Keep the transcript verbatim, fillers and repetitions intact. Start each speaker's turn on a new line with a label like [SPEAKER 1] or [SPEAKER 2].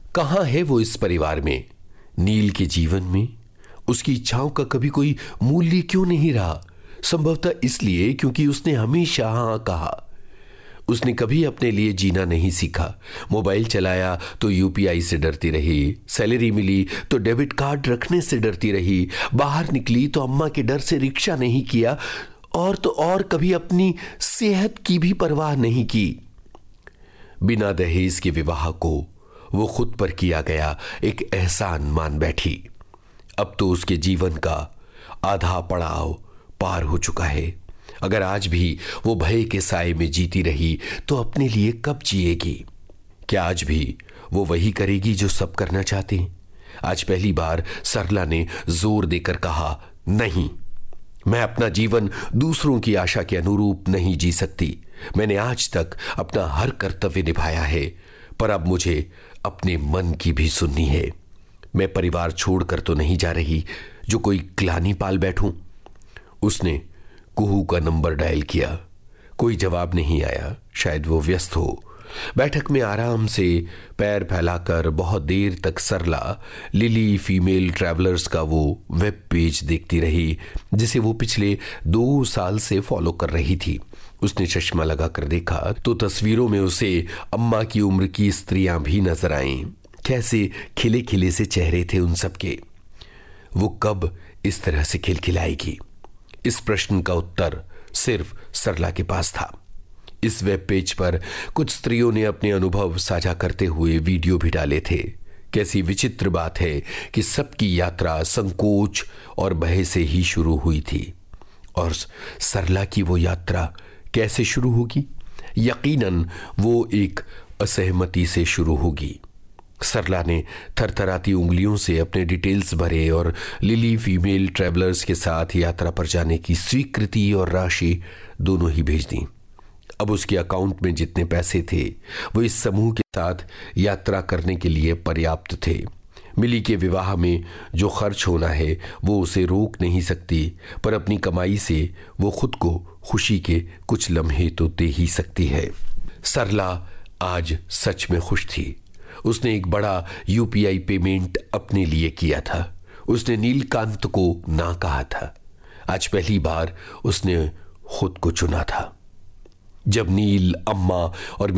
[SPEAKER 1] कहां है वो इस परिवार में? नील के जीवन में उसकी इच्छाओं का कभी कोई मूल्य क्यों नहीं रहा? संभवतः इसलिए क्योंकि उसने हमेशा हाँ कहा। उसने कभी अपने लिए जीना नहीं सीखा। मोबाइल चलाया तो यूपीआई से डरती रही, सैलरी मिली तो डेबिट कार्ड रखने से डरती रही, बाहर निकली तो अम्मा के डर से रिक्शा नहीं किया, और तो और कभी अपनी सेहत की भी परवाह नहीं की। बिना दहेज के विवाह को वो खुद पर किया गया एक एहसान मान बैठी। अब तो उसके जीवन का आधा पड़ाव पार हो चुका है। अगर आज भी वो भय के साए में जीती रही तो अपने लिए कब जिएगी? क्या आज भी वो वही करेगी जो सब करना चाहते हैं? आज पहली बार सरला ने जोर देकर कहा, नहीं, मैं अपना जीवन दूसरों की आशा के अनुरूप नहीं जी सकती। मैंने आज तक अपना हर कर्तव्य निभाया है, पर अब मुझे अपने मन की भी सुननी है। मैं परिवार छोड़कर तो नहीं जा रही जो कोई ग्लानि पाल बैठूं। उसने कुहू का नंबर डायल किया। कोई जवाब नहीं आया, शायद वो व्यस्त हो। बैठक में आराम से पैर फैलाकर बहुत देर तक सरला लिली फीमेल ट्रैवलर्स का वो वेब पेज देखती रही जिसे वो पिछले दो साल से फॉलो कर रही थी। उसने चश्मा लगाकर देखा तो तस्वीरों में उसे अम्मा की उम्र की स्त्रियां भी नजर आईं। कैसे खिले खिले से चेहरे थे उन सबके। वो कब इस तरह से खिलखिलाएगी? इस प्रश्न का उत्तर सिर्फ सरला के पास था। इस वेब पेज पर कुछ स्त्रियों ने अपने अनुभव साझा करते हुए वीडियो भी डाले थे। कैसी विचित्र बात है कि सबकी यात्रा संकोच और भय से ही शुरू हुई थी। और सरला की वो यात्रा कैसे शुरू होगी? यकीनन वो एक असहमति से शुरू होगी। सरला ने थरथराती उंगलियों से अपने डिटेल्स भरे और लिली फीमेल ट्रैवलर्स के साथ यात्रा पर जाने की स्वीकृति और राशि दोनों ही भेज दी। अब उसके अकाउंट में जितने पैसे थे वो इस समूह के साथ यात्रा करने के लिए पर्याप्त थे। मिली के विवाह में जो खर्च होना है वो उसे रोक नहीं सकती, पर अपनी कमाई से वो खुद को खुशी के कुछ लम्हे तो दे ही सकती है। सरला आज सच में खुश थी। उसने एक बड़ा यूपीआई पेमेंट अपने लिए किया था। उसने नीलकांत को ना कहा था। आज पहली बार उसने खुद को चुना था। जब नील, अम्मा और